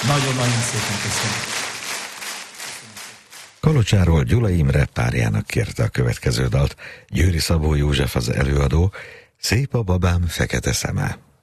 Nagyon-nagyon szépen köszönöm. Kalocsáról Gyula Imre párjának kérte a következő dalt. Győri Szabó József az előadó. Szép a babám fekete szeme.